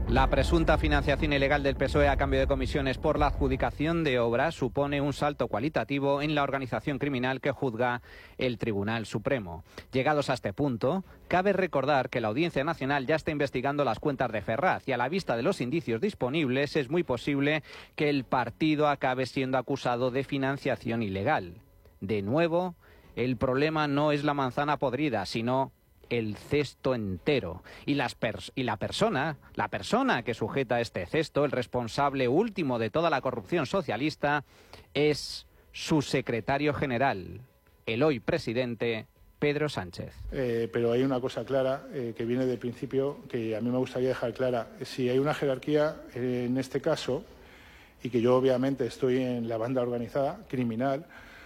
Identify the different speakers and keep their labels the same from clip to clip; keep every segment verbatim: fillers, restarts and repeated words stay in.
Speaker 1: La presunta financiación ilegal del P S O E a cambio de comisiones por la adjudicación de obras supone un salto cualitativo en la organización criminal que juzga el Tribunal Supremo. Llegados a este punto, cabe recordar que la Audiencia Nacional ya está investigando las cuentas de Ferraz y a la vista de los indicios disponibles es muy posible que el partido acabe siendo acusado de financiación ilegal. De nuevo, el problema no es la manzana podrida, sino el cesto entero. Y, las pers y la persona, la persona que sujeta este cesto, el responsable último de toda la corrupción socialista, es su secretario general, el hoy presidente Pedro Sánchez.
Speaker 2: Eh, pero hay una cosa clara eh, que viene del principio, que a mí me gustaría dejar clara. Si hay una jerarquía eh, en este caso, y que yo obviamente estoy en la banda organizada, criminal,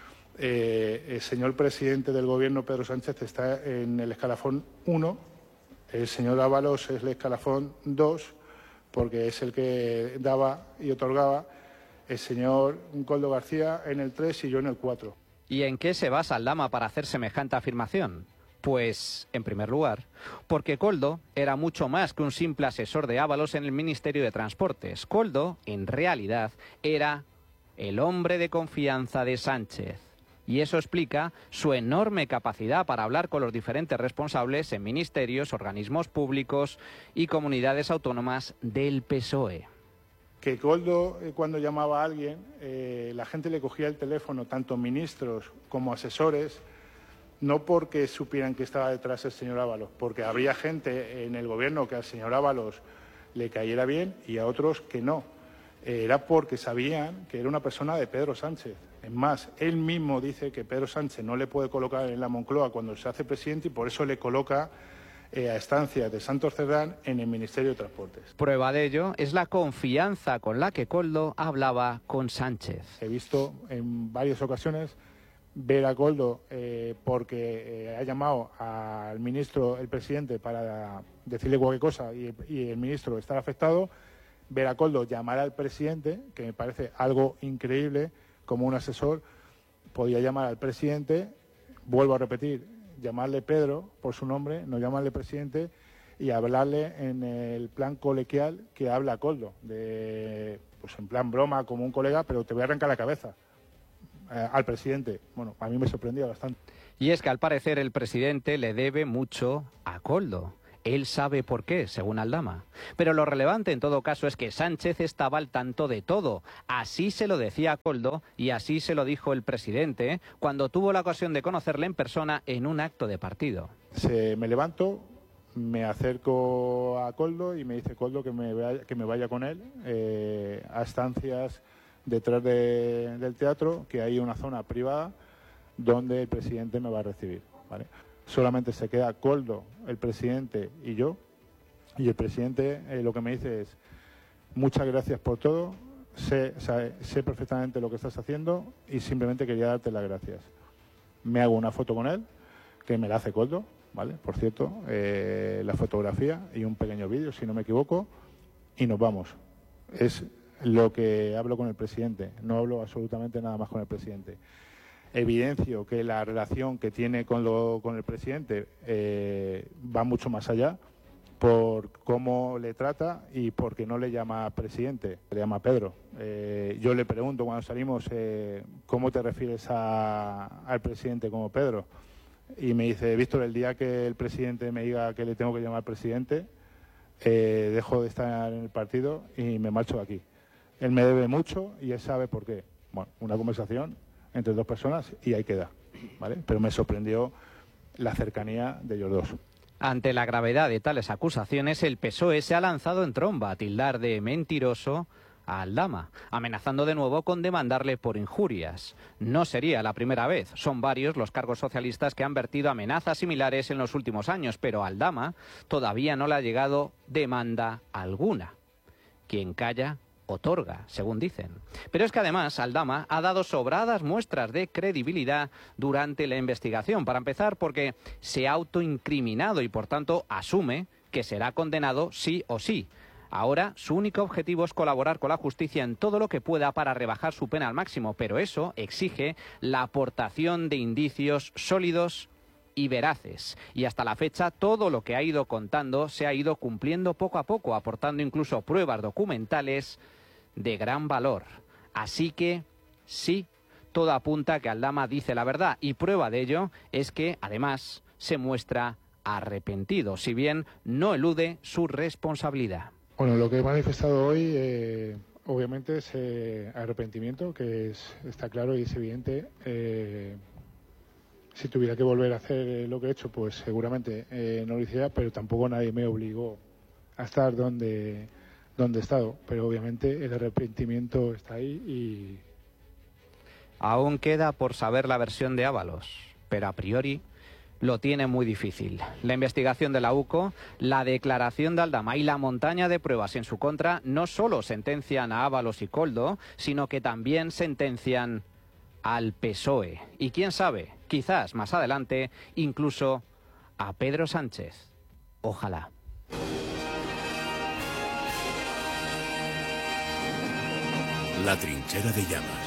Speaker 2: Eh, el señor presidente del Gobierno, Pedro Sánchez, está en el escalafón uno, el señor Ábalos es el escalafón dos, porque es el que daba y otorgaba, el señor Koldo García en el tres y yo en el cuatro.
Speaker 1: ¿Y en qué se basa Aldama para hacer semejante afirmación? Pues, en primer lugar, porque Koldo era mucho más que un simple asesor de Ábalos en el Ministerio de Transportes. Koldo, en realidad, era el hombre de confianza de Sánchez. Y eso explica su enorme capacidad para hablar con los diferentes responsables en ministerios, organismos públicos y comunidades autónomas del P S O E.
Speaker 2: Que Koldo, eh, cuando llamaba a alguien, eh, la gente le cogía el teléfono, tanto ministros como asesores, no porque supieran que estaba detrás el señor Ábalos, porque habría gente en el Gobierno que al señor Ábalos le cayera bien y a otros que no. Eh, era porque sabían que era una persona de Pedro Sánchez. Es más, él mismo dice que Pedro Sánchez no le puede colocar en la Moncloa cuando se hace presidente y por eso le coloca eh, a estancias de Santos Cerdán en el Ministerio de Transportes.
Speaker 1: Prueba de ello es la confianza con la que Koldo hablaba con Sánchez.
Speaker 2: He visto en varias ocasiones ver a Koldo eh, porque eh, ha llamado al ministro, el presidente, para decirle cualquier cosa y, y el ministro estar afectado, ver a Koldo llamar al presidente, que me parece algo increíble. Como un asesor, podía llamar al presidente, vuelvo a repetir, llamarle Pedro por su nombre, no llamarle presidente, y hablarle en el plan coloquial que habla Koldo, de, pues en plan broma, como un colega, pero te voy a arrancar la cabeza eh, al presidente. Bueno, a mí me sorprendía bastante.
Speaker 1: Y es que al parecer el presidente le debe mucho a Koldo. Él sabe por qué, según Aldama. Pero lo relevante en todo caso es que Sánchez estaba al tanto de todo. Así se lo decía a Koldo y así se lo dijo el presidente cuando tuvo la ocasión de conocerle en persona en un acto de partido.
Speaker 2: Se, me levanto, me acerco a Koldo y me dice Koldo que me vaya, que me vaya con él eh, a estancias detrás de, del teatro, que hay una zona privada donde el presidente me va a recibir, ¿vale? Solamente se queda Koldo, el presidente y yo, y el presidente eh, lo que me dice es: muchas gracias por todo, sé, sé, sé perfectamente lo que estás haciendo y simplemente quería darte las gracias. Me hago una foto con él, que me la hace Koldo, ¿vale? Por cierto, eh, la fotografía y un pequeño vídeo, si no me equivoco, y nos vamos. Es lo que hablo con el presidente, no hablo absolutamente nada más con el presidente. Evidencio que la relación que tiene con, lo, con el presidente eh, va mucho más allá por cómo le trata y porque no le llama presidente, le llama Pedro. Eh, yo le pregunto cuando salimos, eh, ¿cómo te refieres a, al presidente como Pedro? Y me dice, Víctor, el día que el presidente me diga que le tengo que llamar presidente, eh, dejo de estar en el partido y me marcho de aquí. Él me debe mucho y él sabe por qué. Bueno, una conversación entre dos personas y ahí queda, ¿vale? Pero me sorprendió la cercanía de ellos dos.
Speaker 1: Ante la gravedad de tales acusaciones, el P S O E se ha lanzado en tromba a tildar de mentiroso a Aldama, amenazando de nuevo con demandarle por injurias. No sería la primera vez, son varios los cargos socialistas que han vertido amenazas similares en los últimos años, pero a Aldama todavía no le ha llegado demanda alguna. Quien calla otorga, según dicen. Pero es que además Aldama ha dado sobradas muestras de credibilidad durante la investigación. Para empezar, porque se ha autoincriminado y por tanto asume que será condenado sí o sí. Ahora su único objetivo es colaborar con la justicia en todo lo que pueda para rebajar su pena al máximo, pero eso exige la aportación de indicios sólidos y veraces. Y hasta la fecha todo lo que ha ido contando se ha ido cumpliendo poco a poco, aportando incluso pruebas documentales de gran valor. Así que sí, todo apunta a que Aldama dice la verdad, y prueba de ello es que además se muestra arrepentido, si bien no elude su responsabilidad.
Speaker 2: Bueno, lo que he manifestado hoy eh, obviamente es eh, arrepentimiento, que es, está claro y es evidente. Eh, si tuviera que volver a hacer eh, lo que he hecho, pues seguramente eh, no lo hiciera, pero tampoco nadie me obligó a estar donde, donde he estado. Pero obviamente el arrepentimiento está ahí y...
Speaker 1: Aún queda por saber la versión de Ábalos, pero a priori lo tiene muy difícil. La investigación de la U C O, la declaración de Aldama y la montaña de pruebas en su contra no solo sentencian a Ábalos y Koldo, sino que también sentencian al P S O E. Y quién sabe, quizás más adelante, incluso a Pedro Sánchez. Ojalá.
Speaker 3: La trinchera de llamas.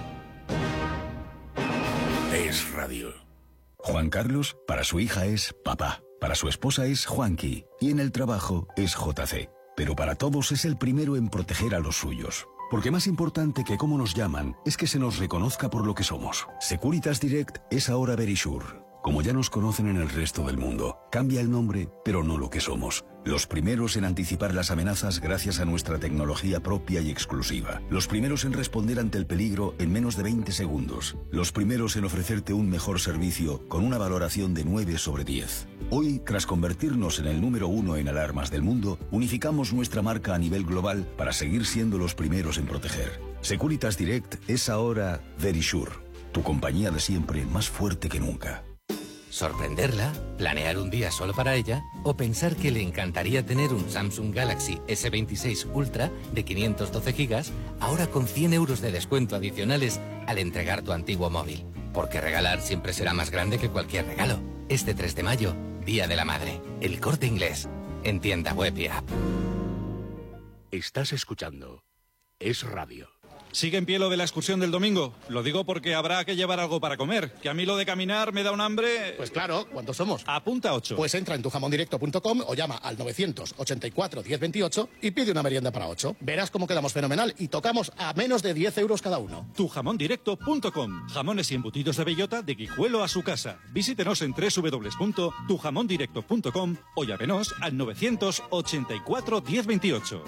Speaker 3: Es radio.
Speaker 4: Juan Carlos, para su hija es papá, para su esposa es Juanqui y en el trabajo es J C. Pero para todos es el primero en proteger a los suyos. Porque más importante que cómo nos llaman es que se nos reconozca por lo que somos. Securitas Direct es ahora Verisure. Como ya nos conocen en el resto del mundo, cambia el nombre, pero no lo que somos. Los primeros en anticipar las amenazas gracias a nuestra tecnología propia y exclusiva. Los primeros en responder ante el peligro en menos de veinte segundos. Los primeros en ofrecerte un mejor servicio con una valoración de nueve sobre diez. Hoy, tras convertirnos en el número uno en alarmas del mundo, unificamos nuestra marca a nivel global para seguir siendo los primeros en proteger. Securitas Direct es ahora Verisure, tu compañía de siempre más fuerte que nunca.
Speaker 5: Sorprenderla, planear un día solo para ella o pensar que le encantaría tener un Samsung Galaxy ese veintiséis Ultra de quinientos doce gigas, ahora con cien euros de descuento adicionales al entregar tu antiguo móvil. Porque regalar siempre será más grande que cualquier regalo. Este tres de mayo, Día de la Madre. El Corte Inglés. En tienda web y app.
Speaker 3: Estás escuchando Es Radio.
Speaker 6: ¿Sigue en pie lo de la excursión del domingo? Lo digo porque habrá que llevar algo para comer. Que a mí lo de caminar me da un hambre...
Speaker 7: Pues claro, ¿cuántos somos?
Speaker 6: Apunta ocho.
Speaker 7: Pues entra en tu jamón directo punto com o llama al novecientos ochenta y cuatro diez veintiocho y pide una merienda para ocho. Verás cómo quedamos fenomenal y tocamos a menos de diez euros cada uno.
Speaker 6: tu jamón directo punto com. Jamones y embutidos de bellota de Guijuelo a su casa. Visítenos en doble u doble u doble u punto tu jamón directo punto com o llámenos al novecientos ochenta y cuatro diez veintiocho.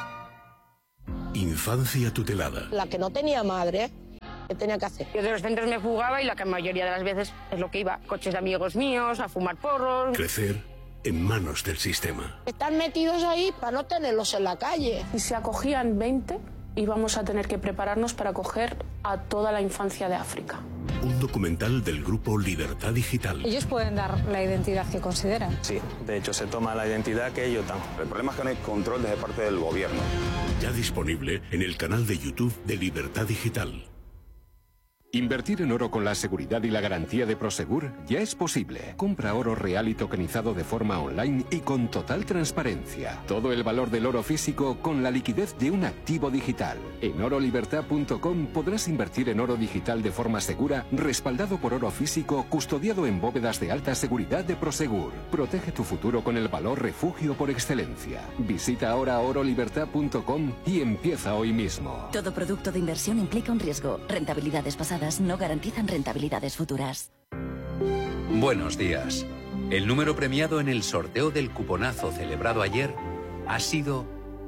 Speaker 3: Infancia tutelada.
Speaker 8: La que no tenía madre, ¿qué tenía que hacer?
Speaker 9: Yo de los centros me fugaba y la que mayoría de las veces es lo que iba. Coches de amigos míos, a fumar porros.
Speaker 3: Crecer en manos del sistema.
Speaker 8: Están metidos ahí para no tenerlos en la calle.
Speaker 10: Si se acogían veinte, íbamos a tener que prepararnos para acoger a toda la infancia de África.
Speaker 3: Un documental del grupo Libertad Digital.
Speaker 11: Ellos pueden dar la identidad que consideran.
Speaker 12: Sí, de hecho se toma la identidad que ellos dan.
Speaker 13: El problema es que no hay control desde parte del gobierno.
Speaker 3: Ya disponible en el canal de YouTube de Libertad Digital.
Speaker 14: Invertir en oro con la seguridad y la garantía de Prosegur ya es posible. Compra oro real y tokenizado de forma online y con total transparencia. Todo el valor del oro físico con la liquidez de un activo digital. En oro libertad punto com podrás invertir en oro digital de forma segura, respaldado por oro físico, custodiado en bóvedas de alta seguridad de Prosegur. Protege tu futuro con el valor refugio por excelencia. Visita ahora oro libertad punto com y empieza hoy mismo.
Speaker 15: Todo producto de inversión implica un riesgo. Rentabilidades pasadas no garantizan rentabilidades futuras.
Speaker 16: Buenos días. El número premiado en el sorteo del cuponazo celebrado ayer ha sido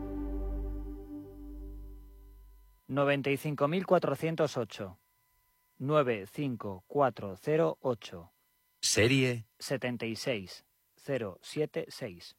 Speaker 17: noventa y cinco mil cuatrocientos ocho. nueve cinco cuatro cero ocho.
Speaker 16: Serie
Speaker 17: setenta y seis cero siete seis.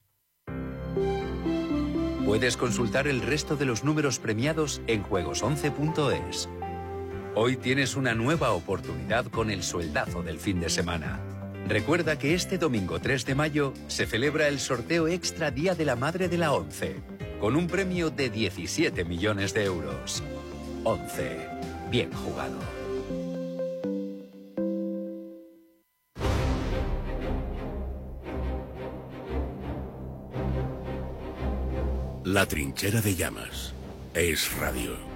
Speaker 16: Puedes consultar el resto de los números premiados en juegos once punto es. Hoy tienes una nueva oportunidad con el sueldazo del fin de semana. Recuerda que este domingo tres de mayo se celebra el sorteo extra Día de la Madre de la ONCE, con un premio de diecisiete millones de euros. ONCE. Bien jugado.
Speaker 3: La trinchera de llamas. Es radio.